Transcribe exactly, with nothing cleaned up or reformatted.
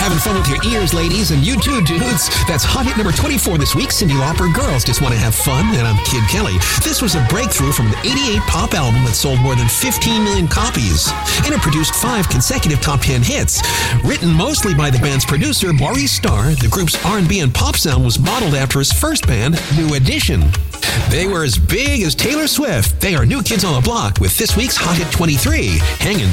Having fun with your ears, ladies, and you too, dudes. That's hot hit number twenty-four this week, Cyndi Lauper, Girls Just Want to Have Fun, and I'm Kid Kelly. This was a breakthrough from the eighty-eight pop album that sold more than fifteen million copies, and it produced five consecutive top ten hits. Written mostly by the band's producer, Maurice Starr, the group's R and B and pop sound was modeled after his first band, New Edition. They were as big as Taylor Swift. They are New Kids on the Block with this week's Hot Hit twenty-three, hanging